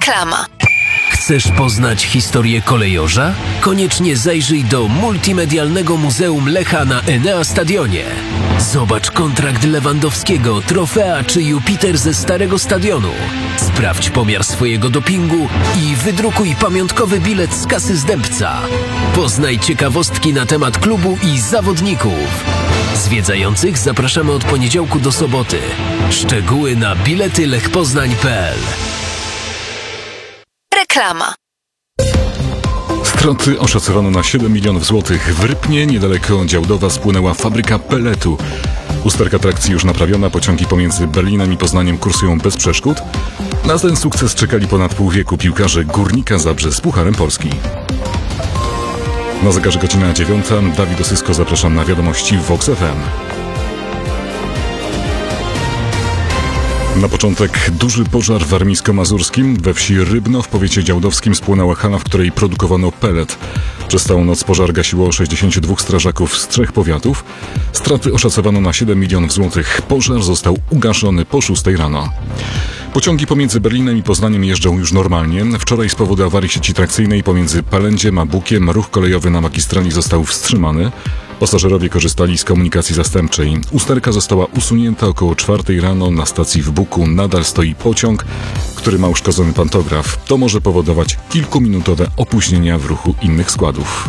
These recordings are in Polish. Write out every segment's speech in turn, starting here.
Reklama. Chcesz poznać historię kolejorza? Koniecznie zajrzyj do multimedialnego Muzeum Lecha na Enea Stadionie. Zobacz kontrakt Lewandowskiego, trofea czy Jupiter ze starego stadionu. Sprawdź pomiar swojego dopingu i wydrukuj pamiątkowy bilet z kasy Zdębca. Poznaj ciekawostki na temat klubu i zawodników. Zwiedzających zapraszamy od poniedziałku do soboty. Szczegóły na biletylechpoznań.pl. Reklama. Straty oszacowano na 7 milionów złotych. W Rypnie, niedaleko Działdowa, spłynęła fabryka peletu. Usterka trakcji już naprawiona, pociągi pomiędzy Berlinem i Poznaniem kursują bez przeszkód. Na ten sukces czekali ponad pół wieku piłkarze Górnika Zabrze z Pucharem Polski. Na zegarze godzina 9. Dawid Osysko, zapraszam na wiadomości w Vox FM. Na początek duży pożar w warmińsko-mazurskim. We wsi Rybno w powiecie działdowskim spłonęła hala, w której produkowano pelet. Przez całą noc pożar gasiło 62 strażaków z 3 powiatów. Straty oszacowano na 7 milionów złotych. Pożar został ugaszony po 6 rano. Pociągi pomiędzy Berlinem i Poznaniem jeżdżą już normalnie. Wczoraj z powodu awarii sieci trakcyjnej pomiędzy Palędziem a Bukiem ruch kolejowy na magistrali został wstrzymany. Pasażerowie korzystali z komunikacji zastępczej. Usterka została usunięta około 4 rano. Na stacji w Buku nadal stoi pociąg, który ma uszkodzony pantograf. To może powodować kilkuminutowe opóźnienia w ruchu innych składów.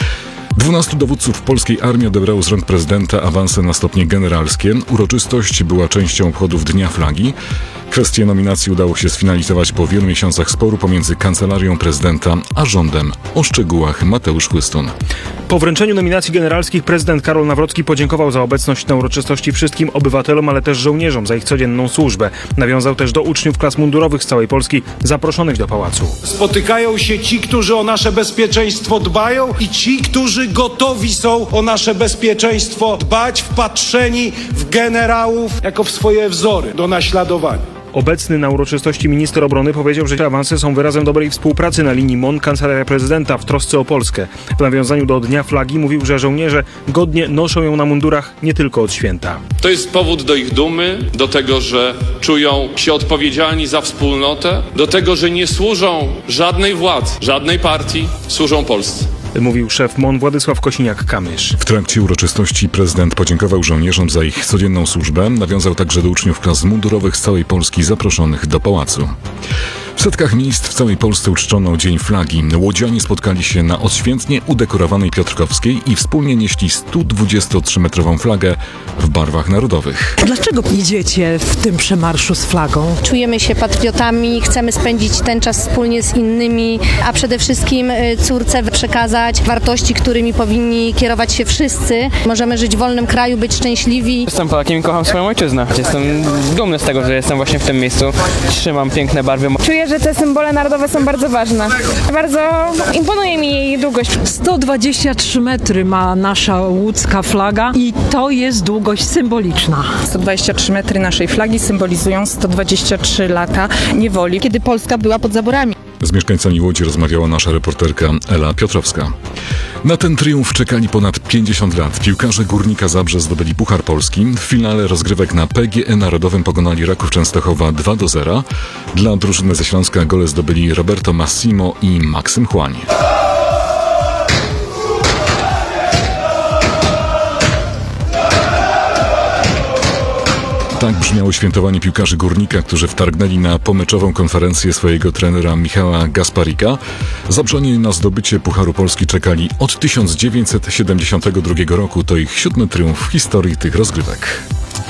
12 dowódców polskiej armii odebrało z rąk prezydenta awanse na stopnie generalskie. Uroczystość była częścią obchodów Dnia Flagi. Kwestię nominacji udało się sfinalizować po wielu miesiącach sporu pomiędzy Kancelarią Prezydenta a rządem. O szczegółach Mateusz Chłystun. Po wręczeniu nominacji generalskich prezydent Karol Nawrocki podziękował za obecność na uroczystości wszystkim obywatelom, ale też żołnierzom za ich codzienną służbę. Nawiązał też do uczniów klas mundurowych z całej Polski zaproszonych do pałacu. Spotykają się ci, którzy o nasze bezpieczeństwo dbają i ci, którzy gotowi są o nasze bezpieczeństwo dbać, wpatrzeni w generałów jako w swoje wzory do naśladowania. Obecny na uroczystości minister obrony powiedział, że te awanse są wyrazem dobrej współpracy na linii MON-Kancelaria Prezydenta w trosce o Polskę. W nawiązaniu do Dnia Flagi mówił, że żołnierze godnie noszą ją na mundurach nie tylko od święta. To jest powód do ich dumy, do tego, że czują się odpowiedzialni za wspólnotę, do tego, że nie służą żadnej władzy, żadnej partii, służą Polsce. Mówił szef MON Władysław Kosiniak-Kamysz. W trakcie uroczystości prezydent podziękował żołnierzom za ich codzienną służbę. Nawiązał także do uczniów klas mundurowych z całej Polski zaproszonych do pałacu. W setkach miejsc w całej Polsce uczczono Dzień Flagi. Łodzianie spotkali się na odświętnie udekorowanej Piotrkowskiej i wspólnie nieśli 123-metrową flagę w barwach narodowych. Dlaczego idziecie w tym przemarszu z flagą? Czujemy się patriotami, chcemy spędzić ten czas wspólnie z innymi, a przede wszystkim córce przekazać wartości, którymi powinni kierować się wszyscy. Możemy żyć w wolnym kraju, być szczęśliwi. Jestem Polakiem i kocham swoją ojczyznę. Jestem dumny z tego, że jestem właśnie w tym miejscu. Trzymam piękne barwy. Czuję, że te symbole narodowe są bardzo ważne. Bardzo imponuje mi jej długość. 123 metry ma nasza łódzka flaga i to jest długość symboliczna. 123 metry naszej flagi symbolizują 123 lata niewoli, kiedy Polska była pod zaborami. Z mieszkańcami Łodzi rozmawiała nasza reporterka Ela Piotrowska. Na ten triumf czekali ponad 50 lat. Piłkarze Górnika Zabrze zdobyli Puchar Polski. W finale rozgrywek na PGE Narodowym pokonali Raków Częstochowa 2-0. Dla drużyny ze Śląska gole zdobyli Roberto Massimo i Maksym Chłań. Tak brzmiało świętowanie piłkarzy Górnika, którzy wtargnęli na pomeczową konferencję swojego trenera Michała Gasparika. Zabrzanie na zdobycie Pucharu Polski czekali od 1972 roku. To ich 7. triumf w historii tych rozgrywek.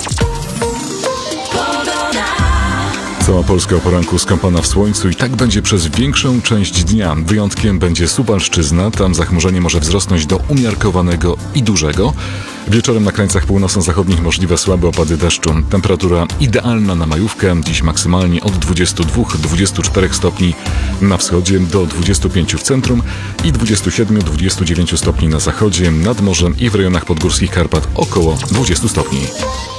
Cała Polska o poranku skąpana w słońcu i tak będzie przez większą część dnia. Wyjątkiem będzie Suwalszczyzna, tam zachmurzenie może wzrosnąć do umiarkowanego i dużego. Wieczorem na krańcach północno-zachodnich możliwe słabe opady deszczu. Temperatura idealna na majówkę, dziś maksymalnie od 22-24 stopni na wschodzie do 25 w centrum i 27-29 stopni na zachodzie, nad morzem i w rejonach podgórskich Karpat około 20 stopni.